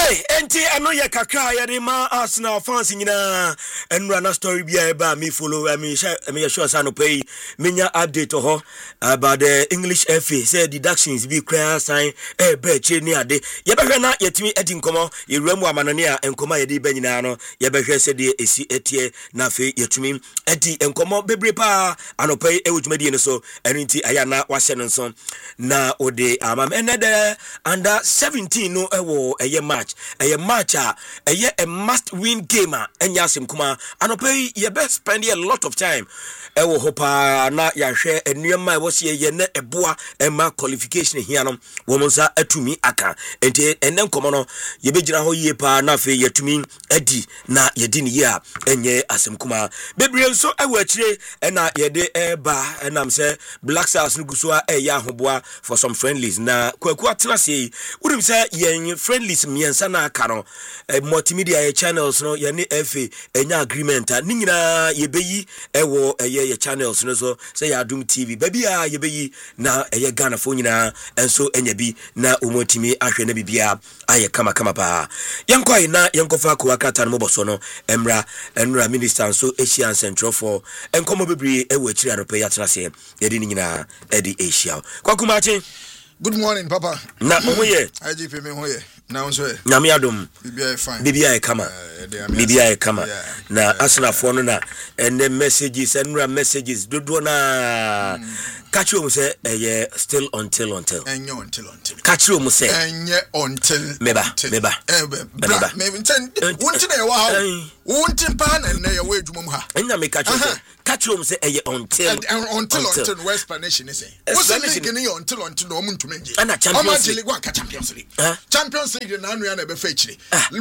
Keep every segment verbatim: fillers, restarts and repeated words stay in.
Hey, enti ano ye kakra ye de ma Arsenal fans nyina enra na story bia e ba me follow me share me sure say no pay menya update ho about the English F A say deductions be clear sign e ba che ni ade ye behwe na yetimi edi nkomo ye ramu amanane a enkoma ye de ba nyina no ye behwe se de esi etie na fe yetumi edi enkomo bebre pa anopai e wudwumadi ne so enti aya na wahye no nso na ode amam enede under seventeen no ewo eye match a match a a must win game enya asem kuma anopai ye best spend a lot of time ewo hopa na ya hwe enuema e wo se ye na eboa ema qualification hia no wo monsa atumi aka enti enen komo no ye begina ho yie pa na fe yatumi adi na ye di ne ya enye asem kuma bebre nso ewo akire na ye de eba enam se Black Stars no guso a e ya hoboa for some friendlies na kwaku atena sei wurim se ye friendlies miensa na aka no multimedia channels no ye ne F A enya agreement ni nyina ye beyi ewo eye ye channels no so say ya Adum T V baby a ye beyi na eye Ghana fo nyina enso enya bi na omotimi ahwe na bibia aye kama kama pa yenkoi na yenkofa ko akata no boso no emra enra minister so Asian Central for enkomo bibri ewo akiri anope ya tena se ye di nyina edi Asia kwakumache. Good morning, Papa. Na omoye I G P me hoye na onso e nyame adom bibia fine bibia e kama bibia e kama na Arsenal fo no na ene messages enra messages dodo na catch you say eh still until until enye until until catch you say enye until meba meba meba me nten wonti na ye wa ha wonti pa na na ye wa adwuma mu ha enya me catch you catch you say eh until until until no explanation is say what's the league in until until no muntu menje ana Champions League wa Champions League Champions League na anu ya na be fa chire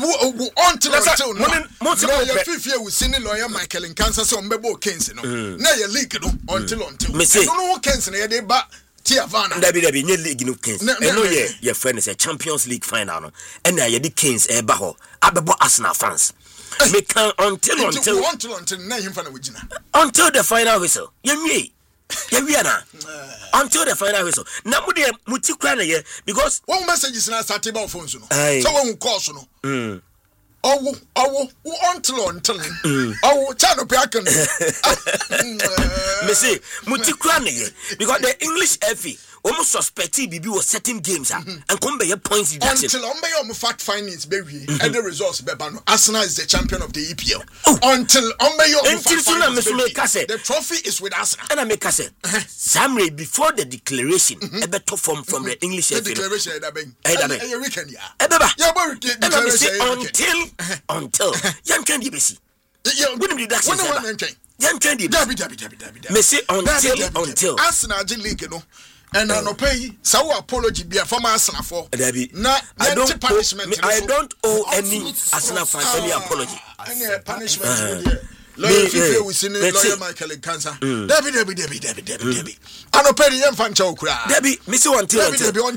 until until no no ye fifie we sini lawyer Michael Nkansa say ombebo Kings no na ye league no until until no Kings na ye dey ba Tiavana ndabi ndabi nye league no Kings eno ye ye friend say Champions League final no ena ye di Kings e ba ho abebo Arsenal fans me can until until until until na himfa na wagina until the final whistle ye nwie ye wi na until the final whistle na mu de mutikura na ye because one messages na start ba phones no so one call so no mm oh oh until until oh chano pe akan me say mutikura na ye because the English F A almost suspected bibi was certain games and come be points deduction until on be your fact findings be we and the results be ba no Arsenal is the champion of the E P L until on be your fact findings the trophy is with Arsenal and I make us say Samre before the declaration e better form from the English F A declaration that be e weekend ya e beba ya bo declaration until until yan can be see when the deduction yan can be dabi dabi dabi dabi me say until until Arsenal league no and uh, no pay so apology be from Arsenal for na I don't punishment owe, I don't owe any Arsenal fan any apology any punishment uh, lawyer Fife we seen lawyer Michael Nkansa Debbie Debbie Debbie Debbie Debbie Debbie ano pay yem fan cha okura Debbie me say until until one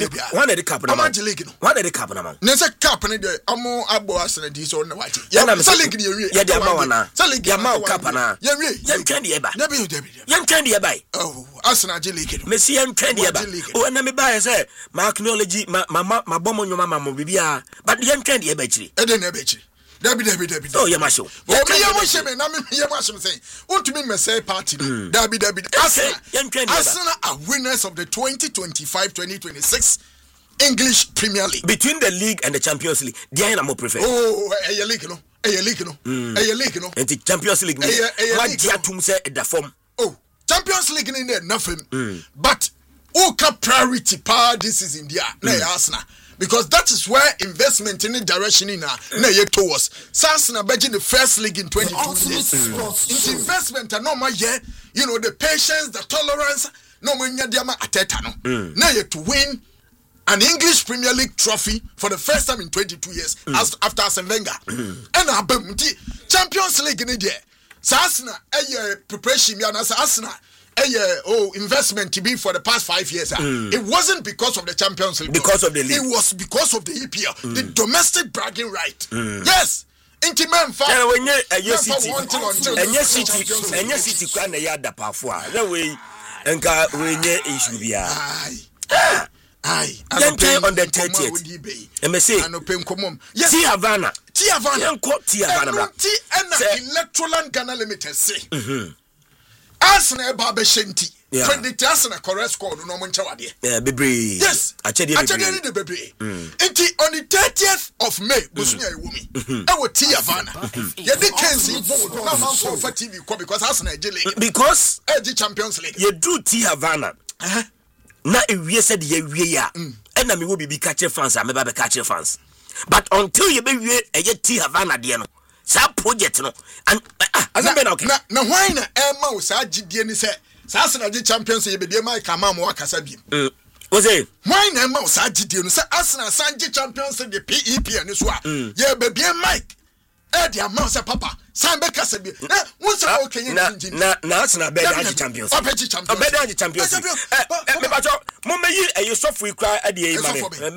of the cap na man league no one of the cap na man na say cap na dey amo abo Arsenal di so na wachi ya say league ni yewie ya dey ama na say league ya ma cap na yewie yem twen dey ba Debbie Debbie yem twen dey ba oh Arsenal league no me see yem twen dey ba o na me ba say my acknowledge ma ma ma bomo nyoma ma mo bibia but yem twen dey ba chiri e dey na ba chiri Debbie Debbie Debbie oh yeah masho oh me yam sheme na me yam sheme say want to me me say party Debbie Debbie Arsenal Arsenal are winners of the twenty twenty-five twenty twenty-six English Premier League between the league and the Champions League they are more prefer oh eh league no eh league no eh league no and the Champions League what dia tum say the form oh Champions League in there nothing but who can priority power this is India na Arsenal because that is where investment in the direction in na ye towards Arsenal begging the first league in twenty-two years it's investment and no more yeah you know the patience the tolerance no more nya dia ma ateta no na ye to win an English Premier League trophy for the first time in twenty-two years mm. as after Arsene Wenger and abem Champions League in there Arsenal eh preparation ya na Arsenal oh investment to be for the past five years mm. it wasn't because of the Champions League because of the league it was because of the E P L mm. the domestic bragging right mm. yes inti memfa yeah when you a city and your city and your city kwa na ya da pafo a na we enka we nye issue bia Aye. Then on the thirtieth. And me say, yes, Tia Havana. Tia Havana. Tia Havana. Tia and Electoral Ghana Limited say. Arsenal Baba Shenti. Predict Arsenal correct score no man chawade. Yeah, bebre. Yes. Achede bebre. Achede bebre. Enti on the thirtieth of May, busunya ewumi. E wo Tia Havana. Ye dey Kensi vote na man for for T V because Arsenal J League. Because Edge Champions League. Ye do Tia Havana. Uh-huh. Na ewie said ye wie ya. E na me wo bibi catch fans, a me ba be catch fans. But until you be wie e ye Tia Havana de no. Sa project no. And as be na okay. Na na why na e ma wo sa gidie ni say Arsenal Champions League be my kama mo akasa bi. Mm. What's it? Why na ma sa gidie no say Arsenal Sanji Champions League the P E P and so a. Ye be be Mike. E dia ma say papa. San be kasa bi. Na won say okay na na na Arsenal be the Champions. Opeji Champions. Be the Champions. Eh me ba cho mo me yi e sofu ikra e de yi ma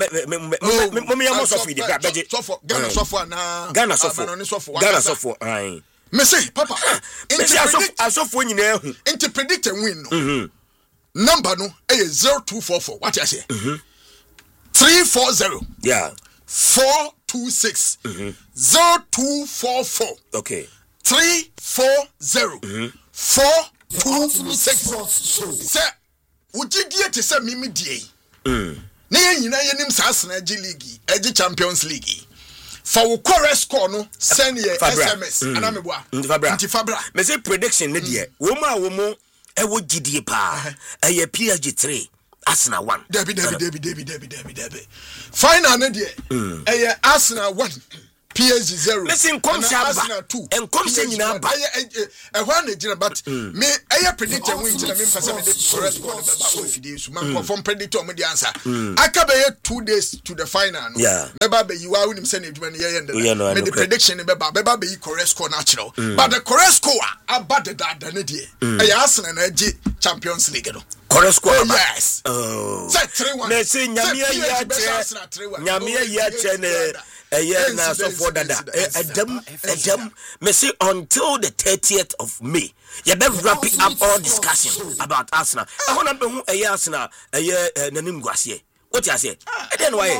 me. Mo me am sofu de ka beje. Sofu Ghana sofu na Ghana sofu. Ghana sofu. Ai. Me say papa into predict asofo nyina hu into predict and win no mhm number no eh zero two four four what you say mhm three four zero yeah four two six mhm zero two four four okay three four zero mhm four two six say ugidie te say mimi die mm na yen nyina yenim sa Arsenal League Edge Champions League for we correct score no send ye S M S ana me boa nti fabra me say prediction ne de wo ma wo mo e wo gidie pa e ye P S G three Arsenal one Debi Debi Debi Debi Debi Debi Debi final ne de e ye Arsenal one P S G zero listen come Arsenal two and come say nyina ba e hwa na gina but me e ye predict and win gina me pese me de correct score be ba o fidie su man confirm predict o me de answer aka be two days to the final no me ba be you are win say na eduma ne ye yende me the prediction be ba be ba be correct score na chiro but the correct score about the dada ne de e ya Arsenal na G Champions League no correct score oh yes oh say three one me say nyamia ya che nyamia ya che ne eh na so for dada edam edam me say until the thirtieth of May you better wrap up all discussion about Arsenal I want to be hu eh Arsenal eh nanim guase what you say e den why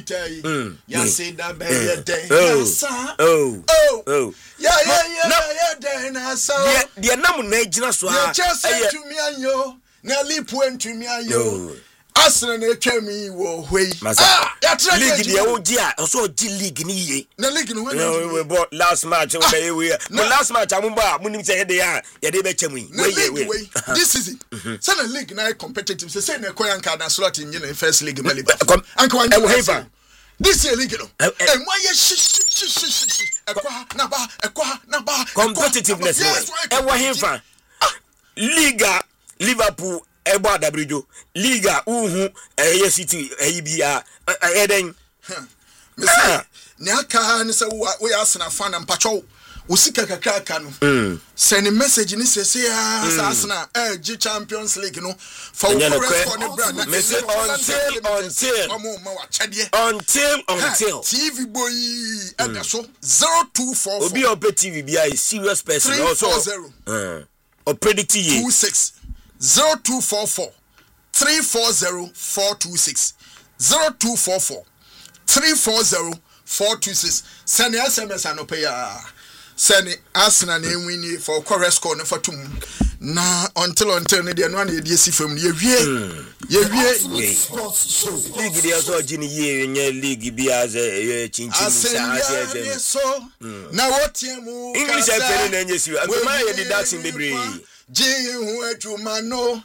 ya say that be den oh oh yeah yeah yeah den asa dia nam na gina so a eh to me anyo na lipu to me anyo Arsenal na chemi wo hwei ah ya try league dia wo gi a so gi league ni ye na league no we bought last match we be we but last match amumba munim say dey ya ya dey be chemu we we this season say na league na competitive say say na koyanka na slot in the first league mali anka wan hefa this year league no e mo ye shi ekwa na ba ekwa na ba competitiveness e wo hefa liga Liverpool ebo adabrijo liga uhu eye city eyi bia eden me say ne aka ne say we Arsenal fan am pacho wo sika kakra aka no send message ni say say Arsenal Edge Champions League no for for ne brand me say until until until until T V boy e so zero two four four obi ope T V bia is serious person also uh or predict ye two six zero two four four three four zero four two six zero two four four three four zero four two six send S M S anope ya send Arsenal na win for correct score no for tum na until until ne de no na ye die sifam ye wie ye wie league dia so gini ye nye league bia ze ye chinchin sa so na wotiemu English afere na nye siwa akoma ye di dancing bebre Jihu etumano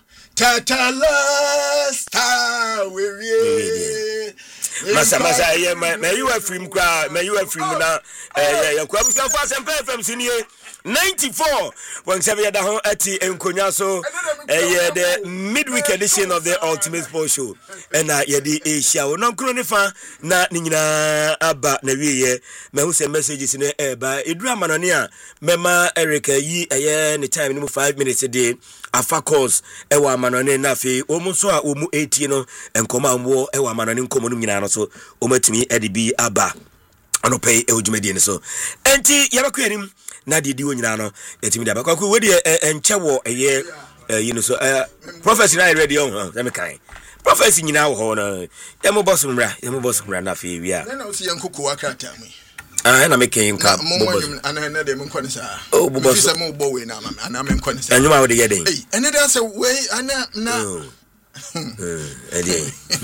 tatala star we masa masa ye me you afrim kwa me you afrim na eh ya kwa busa fa sempe F M sinie ninety-four point seven ya da ho ati enkonya so eh the midweek edition of the Ultimate Sports Show and na ye di Asia no nkro ne fa na ni nyina aba na wiye me hu se messages ne e ba edura manone a mema Eric yi eh ne time ni mu five minutes a day afa calls e wa manone na fe o mu so a o mu eighty no enkoma amwo e wa manone nkomo no nyina no so o matimi e de bi aba anope e ojumedie ne so enti yabakwa anim na di di wonyina no yetimi da bakwa we de enche wo eye you know so uh prophecy na ready on let me kind prophecy nyina ho no yemo boss mra yemo boss mra na fe wi a na na si yanko ko akata mu ah na make yin ka bobo ana na de mun kwani sa oh bobo fi se mo bo we na ana men kwani sa anwuma wo de yeden eh ene da se we ana na eh edi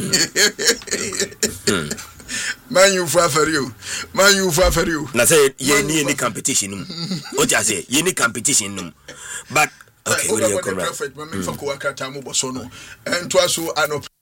man you for for you man you for for you na say ye ni any competition num o ja say ye ni competition num but okay we dey come right prophet man me fa ko akata mu bo so no en to aso ano